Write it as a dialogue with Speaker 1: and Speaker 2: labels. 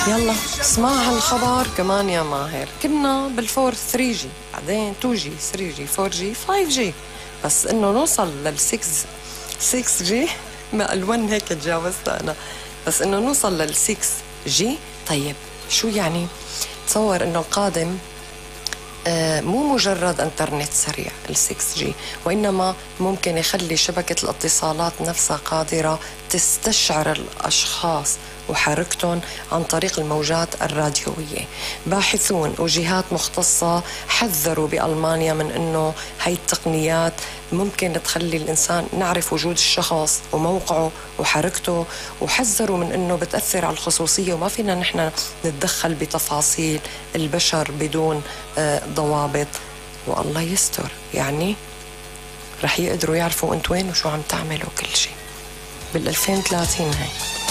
Speaker 1: يلا اسمع هالخبر كمان يا ماهر. كنا بالفور 3G، بعدين 2G 3G 4G 5G، بس انه نوصل لل 6G ما ال1 هيك تجاوزت انا، بس انه نوصل لل 6G. طيب شو يعني؟ تصور انه القادم مو مجرد انترنت سريع ال 6G، وإنما ممكن يخلي شبكة الاتصالات نفسها قادرة تستشعر الأشخاص وحركتهم عن طريق الموجات الراديوية. باحثون وجهات مختصة حذروا بألمانيا من أنه هاي التقنيات ممكن تخلي الإنسان نعرف وجود الشخص وموقعه وحركته، وحذروا من أنه بتأثر على الخصوصية وما فينا نحن نتدخل بتفاصيل البشر بدون ضوابط. والله يستر، يعني رح يقدروا يعرفوا انت وين وشو عم تعملوا كل شيء بال2030 هاي.